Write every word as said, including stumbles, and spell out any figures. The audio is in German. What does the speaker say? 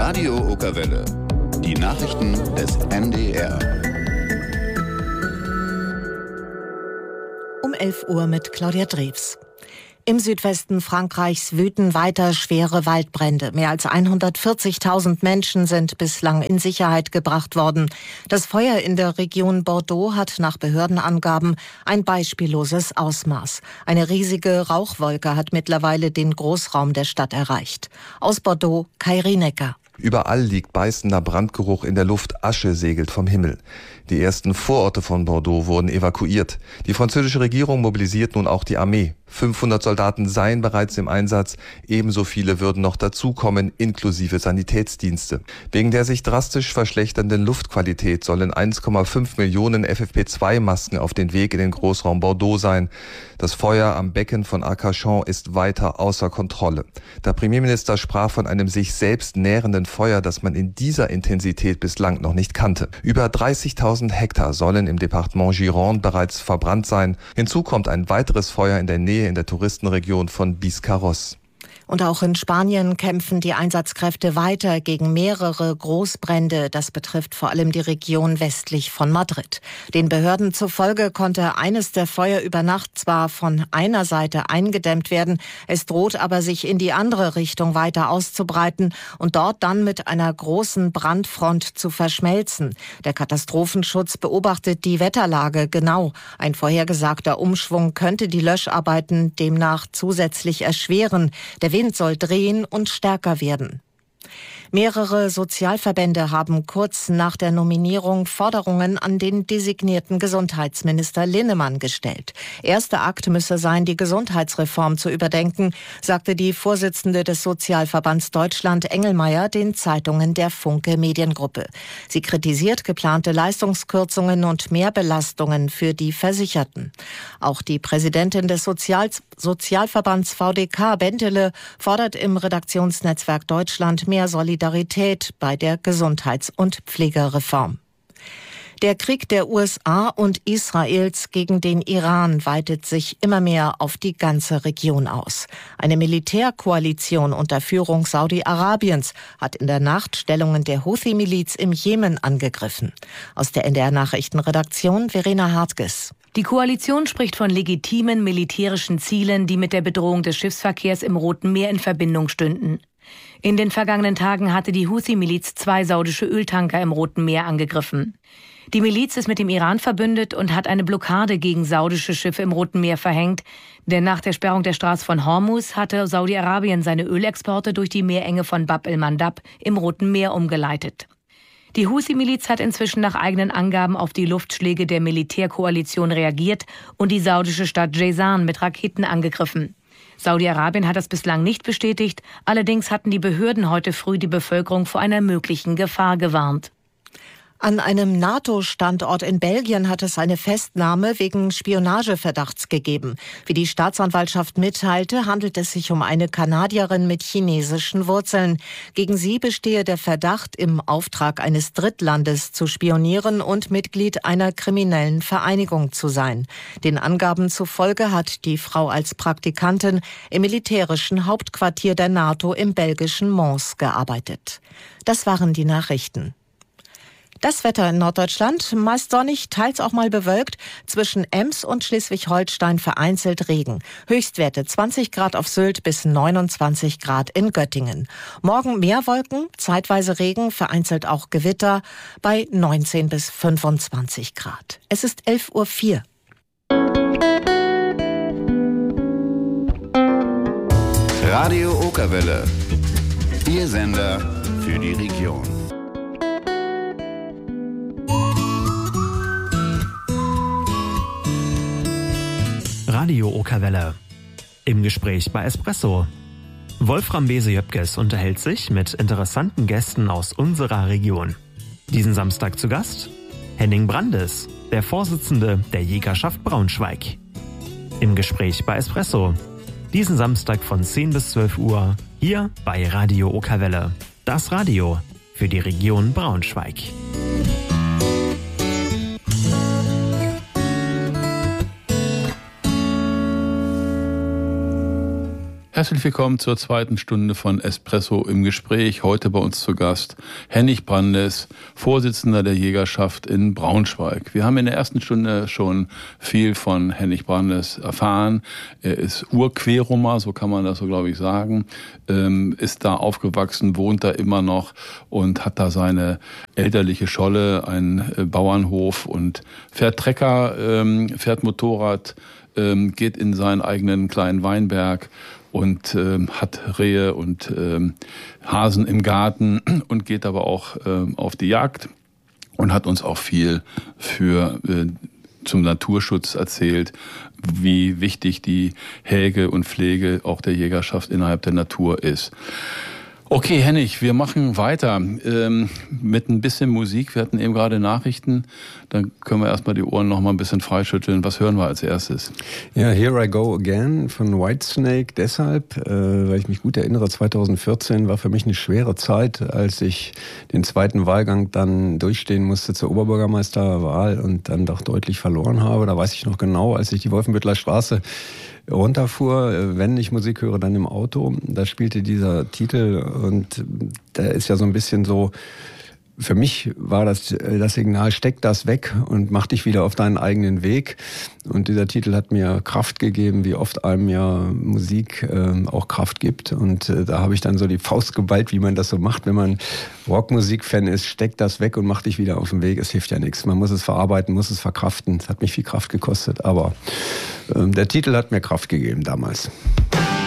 Radio Okerwelle. Die Nachrichten des N D R. Um elf Uhr mit Claudia Drews. Im Südwesten Frankreichs wüten weiter schwere Waldbrände. Mehr als hundertvierzigtausend Menschen sind bislang in Sicherheit gebracht worden. Das Feuer in der Region Bordeaux hat nach Behördenangaben ein beispielloses Ausmaß. Eine riesige Rauchwolke hat mittlerweile den Großraum der Stadt erreicht. Aus Bordeaux, Kai Rienecker. Überall liegt beißender Brandgeruch in der Luft, Asche segelt vom Himmel. Die ersten Vororte von Bordeaux wurden evakuiert. Die französische Regierung mobilisiert nun auch die Armee. fünfhundert Soldaten seien bereits im Einsatz, ebenso viele würden noch dazukommen, inklusive Sanitätsdienste. Wegen der sich drastisch verschlechternden Luftqualität sollen eins Komma fünf Millionen F F P zwei Masken auf den Weg in den Großraum Bordeaux sein. Das Feuer am Becken von Arcachon ist weiter außer Kontrolle. Der Premierminister sprach von einem sich selbst nährenden Feuer, das man in dieser Intensität bislang noch nicht kannte. Über dreißigtausend Hektar sollen im Departement Gironde bereits verbrannt sein. Hinzu kommt ein weiteres Feuer in der Nähe in der Touristenregion von Biscarrosse. Und auch in Spanien kämpfen die Einsatzkräfte weiter gegen mehrere Großbrände. Das betrifft vor allem die Region westlich von Madrid. Den Behörden zufolge konnte eines der Feuer über Nacht zwar von einer Seite eingedämmt werden, es droht aber sich in die andere Richtung weiter auszubreiten und dort dann mit einer großen Brandfront zu verschmelzen. Der Katastrophenschutz beobachtet die Wetterlage genau. Ein vorhergesagter Umschwung könnte die Löscharbeiten demnach zusätzlich erschweren. Der Wind soll drehen und stärker werden. Mehrere Sozialverbände haben kurz nach der Nominierung Forderungen an den designierten Gesundheitsminister Linnemann gestellt. Erster Akt müsse sein, die Gesundheitsreform zu überdenken, sagte die Vorsitzende des Sozialverbands Deutschland Engelmeier den Zeitungen der Funke Mediengruppe. Sie kritisiert geplante Leistungskürzungen und Mehrbelastungen für die Versicherten. Auch die Präsidentin des Sozial- Sozialverbands V D K, Bentele, fordert im Redaktionsnetzwerk Deutschland mehr Solidarität bei der Gesundheits- und Pflegereform. Der Krieg der U S A und Israels gegen den Iran weitet sich immer mehr auf die ganze Region aus. Eine Militärkoalition unter Führung Saudi-Arabiens hat in der Nacht Stellungen der Houthi-Miliz im Jemen angegriffen. Aus der N D R-Nachrichtenredaktion Verena Hartges. Die Koalition spricht von legitimen militärischen Zielen, die mit der Bedrohung des Schiffsverkehrs im Roten Meer in Verbindung stünden. In den vergangenen Tagen hatte die Houthi-Miliz zwei saudische Öltanker im Roten Meer angegriffen. Die Miliz ist mit dem Iran verbündet und hat eine Blockade gegen saudische Schiffe im Roten Meer verhängt, denn nach der Sperrung der Straße von Hormuz hatte Saudi-Arabien seine Ölexporte durch die Meerenge von Bab el-Mandab im Roten Meer umgeleitet. Die Houthi-Miliz hat inzwischen nach eigenen Angaben auf die Luftschläge der Militärkoalition reagiert und die saudische Stadt Jazan mit Raketen angegriffen. Saudi-Arabien hat das bislang nicht bestätigt, allerdings hatten die Behörden heute früh die Bevölkerung vor einer möglichen Gefahr gewarnt. An einem NATO-Standort in Belgien hat es eine Festnahme wegen Spionageverdachts gegeben. Wie die Staatsanwaltschaft mitteilte, handelt es sich um eine Kanadierin mit chinesischen Wurzeln. Gegen sie bestehe der Verdacht, im Auftrag eines Drittlandes zu spionieren und Mitglied einer kriminellen Vereinigung zu sein. Den Angaben zufolge hat die Frau als Praktikantin im militärischen Hauptquartier der NATO im belgischen Mons gearbeitet. Das waren die Nachrichten. Das Wetter in Norddeutschland, meist sonnig, teils auch mal bewölkt. Zwischen Ems und Schleswig-Holstein vereinzelt Regen. Höchstwerte zwanzig Grad auf Sylt bis neunundzwanzig Grad in Göttingen. Morgen mehr Wolken, zeitweise Regen, vereinzelt auch Gewitter bei neunzehn bis fünfundzwanzig Grad. Es ist elf Uhr vier. Radio Okerwelle. Ihr Sender für die Region. Radio Okerwelle. Im Gespräch bei Espresso. Wolfram Bese-Jöpkes unterhält sich mit interessanten Gästen aus unserer Region. Diesen Samstag zu Gast Henning Brandes, der Vorsitzende der Jägerschaft Braunschweig. Im Gespräch bei Espresso. Diesen Samstag von zehn bis zwölf Uhr hier bei Radio Okerwelle. Das Radio für die Region Braunschweig. Herzlich willkommen zur zweiten Stunde von Espresso im Gespräch. Heute bei uns zu Gast Hennig Brandes, Vorsitzender der Jägerschaft in Braunschweig. Wir haben in der ersten Stunde schon viel von Hennig Brandes erfahren. Er ist Urquerumer, so kann man das so, glaube ich, sagen. Ähm, ist da aufgewachsen, wohnt da immer noch und hat da seine elterliche Scholle, einen äh, Bauernhof und fährt Trecker, ähm, fährt Motorrad, ähm, geht in seinen eigenen kleinen Weinberg und ähm, hat Rehe und ähm, Hasen im Garten und geht aber auch ähm, auf die Jagd und hat uns auch viel für äh, zum Naturschutz erzählt, wie wichtig die Hege und Pflege auch der Jägerschaft innerhalb der Natur ist. Okay, Hennig, wir machen weiter ähm, mit ein bisschen Musik. Wir hatten eben gerade Nachrichten. Dann können wir erstmal die Ohren noch mal ein bisschen freischütteln. Was hören wir als erstes? Ja, Here I Go Again von Whitesnake. Deshalb, äh, weil ich mich gut erinnere, zwanzig vierzehn war für mich eine schwere Zeit, als ich den zweiten Wahlgang dann durchstehen musste zur Oberbürgermeisterwahl und dann doch deutlich verloren habe. Da weiß ich noch genau, als ich die Wolfenbüttler Straße runterfuhr, wenn ich Musik höre, dann im Auto. Da spielte dieser Titel und der ist ja so ein bisschen so, für mich war das das Signal, steck das weg und mach dich wieder auf deinen eigenen Weg. Und dieser Titel hat mir Kraft gegeben, wie oft einem ja Musik äh, auch Kraft gibt. Und äh, da habe ich dann so die Faust geballt, wie man das so macht, wenn man Rockmusik-Fan ist, steck das weg und mach dich wieder auf den Weg. Es hilft ja nichts. Man muss es verarbeiten, muss es verkraften. Es hat mich viel Kraft gekostet, aber äh, der Titel hat mir Kraft gegeben damals.